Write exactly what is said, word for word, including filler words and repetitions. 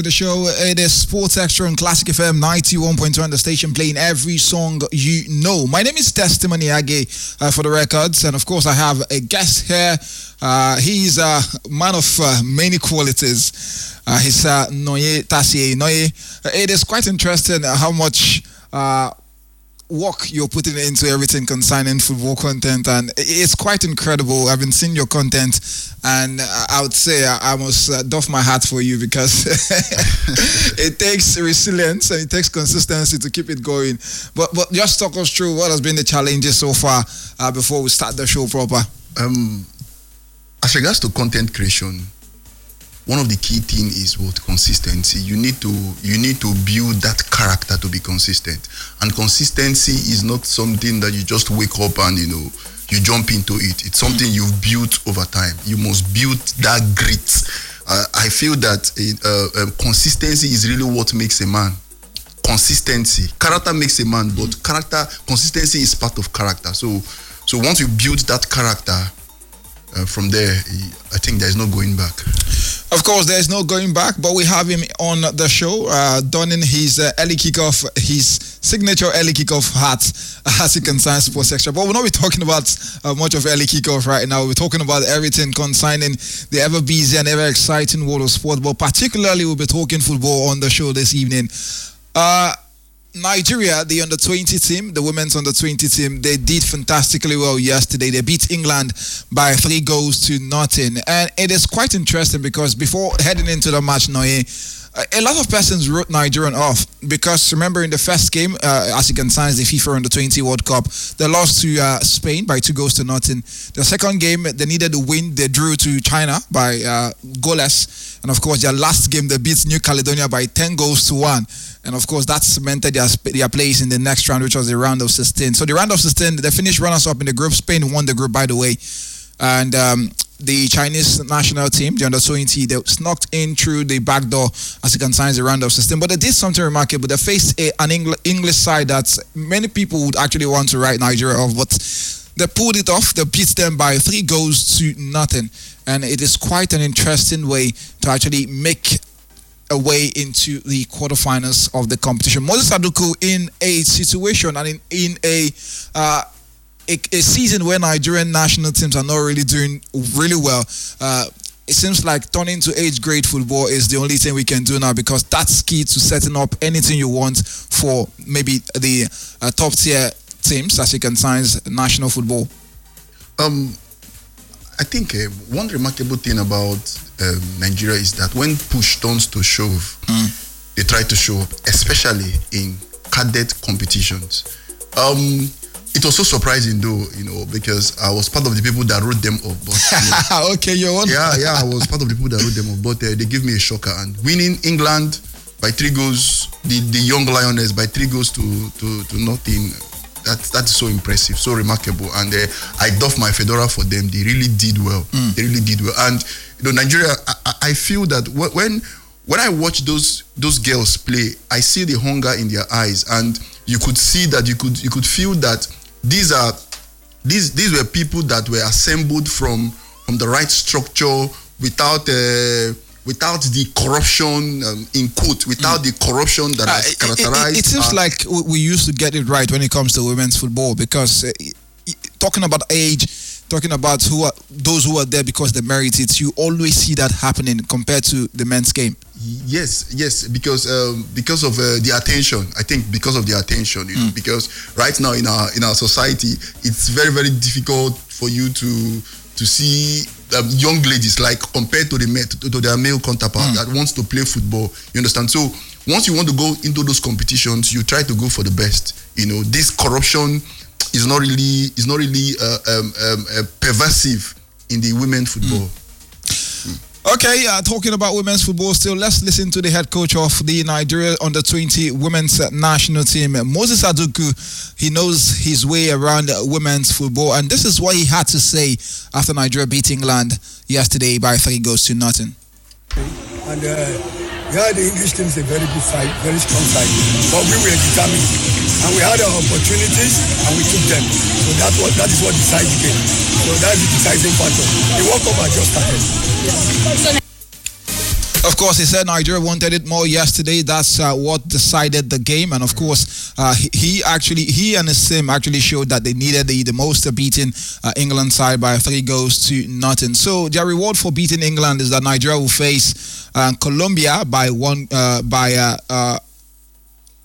The show, it is Sports Extra on Classic F M ninety-one point two on the station, playing every song you know. My name is Testimony Age, uh, for the records, and of course I have a guest here. Uh, he's a man of uh, many qualities. Uh, he's uh, Noye Tassier. Noye, it is quite interesting how much uh, work you're putting into everything concerning football content, and it's quite incredible. I've been seeing your content, and I would say I must uh, doff my hat for you, because it takes resilience and it takes consistency to keep it going. But but just talk us through what has been the challenges so far uh, before we start the show proper. Um, as regards to content creation, one of the key things is what consistency. You need to you need to build that character to be consistent, and consistency is not something that you just wake up and you know you jump into it. It's something you've built over time. You must build that grit. Uh, I feel that uh, uh, consistency is really what makes a man. Consistency, character makes a man, but character consistency is part of character. So, so once you build that character, uh, from there, I think there's no going back. Of course, there's no going back, but we have him on the show, uh, donning his uh, early kickoff, his signature early kickoff hat, as he concerns Sports Extra. But we're not be talking about uh, much of early kickoff right now. We're talking about everything concerning the ever busy and ever exciting world of sport. But particularly, we'll be talking football on the show this evening. Uh, Nigeria, the under twenty team, the women's under twenty team, they did fantastically well yesterday. They beat England by three goals to nothing. And it is quite interesting because before heading into the match, Noye, a lot of persons wrote Nigerian off because remember in the first game, uh, as it concerns the FIFA under twenty World Cup, they lost to uh, Spain by two goals to nothing. The second game, they needed to win. They drew to China by uh, goalless. And of course, their last game, they beat New Caledonia by ten goals to one. And of course, that cemented their, their place in the next round, which was the round of sixteen. So the round of sixteen, they finished runners-up in the group. Spain won the group, by the way. And um, the Chinese national team, the under twenty, they snuck in through the back door as it concerns the round of sixteen. But they did something remarkable. They faced a, an Engl- English side that many people would actually want to write Nigeria off, but they pulled it off. They beat them by three goals to nothing. And it is quite an interesting way to actually make a way into the quarterfinals of the competition. Moses Aduku, in a situation and in, in a, uh, a a season where Nigerian national teams are not really doing really well, uh, it seems like turning to age grade football is the only thing we can do now, because that's key to setting up anything you want for maybe the uh, top tier teams as it concerns national football. Um, I think uh, one remarkable thing about um, Nigeria is that when push turns to shove, mm. they try to show up, especially in cadet competitions. Um, it was so surprising though, you know, because I was part of the people that wrote them off. But, you know, okay, you're one. Yeah, yeah, I was part of the people that wrote them off, but uh, they gave me a shocker. And winning England by three goals, the, the young Lioness by three goals to, to, to nothing. That that is so impressive, so remarkable, and uh, I doff my fedora for them. They really did well. Mm. They really did well, and you know, Nigeria. I, I feel that when when I watch those those girls play, I see the hunger in their eyes, and you could see that you could you could feel that these are these these were people that were assembled from from the right structure without. Uh, Without the corruption, um, in quote, without mm. the corruption that uh, has characterized. It, it, it seems uh, like we used to get it right when it comes to women's football, because uh, talking about age, talking about who are those who are there because they merit it, you always see that happening compared to the men's game. Yes, yes, because um, because of uh, the attention. I think because of the attention, you know, mm. because right now in our in our society, it's very very difficult for you to to see. Um, young ladies, like compared to the to, to their male counterpart mm. that wants to play football, you understand? So once you want to go into those competitions, you try to go for the best. You know, this corruption is not really is not really uh, um, um, uh, pervasive in the women's football. Mm. Mm. Okay, uh, talking about women's football still, let's listen to the head coach of the Nigeria under twenty women's national team, Moses Aduku. He knows his way around women's football, and this is what he had to say after Nigeria beat England yesterday by three goals to nothing. And uh, yeah, the English team is a very good side, very strong side, but we were determined, and we had our opportunities, and we took them. So that's what that is what decides the game. So that's the deciding factor. The World Cup has just started. Of course, he said Nigeria wanted it more yesterday. That's uh, what decided the game. And of course, uh, he, he actually, he and his team actually showed that they needed the, the most of beating uh, England side by three goals to nothing. So their reward for beating England is that Nigeria will face uh, Colombia by one uh, by uh, uh,